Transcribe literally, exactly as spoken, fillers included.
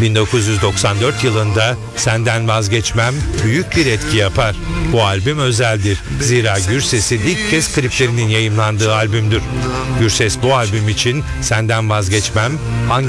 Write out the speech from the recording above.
bin dokuz yüz doksan dört yılında Senden Vazgeçmem büyük bir etki yapar. Bu albüm özeldir. Zira Gürses'in ilk kez kliplerinin yayımlandığı albümdür. Gürses bu albüm için Senden Vazgeçmem hangi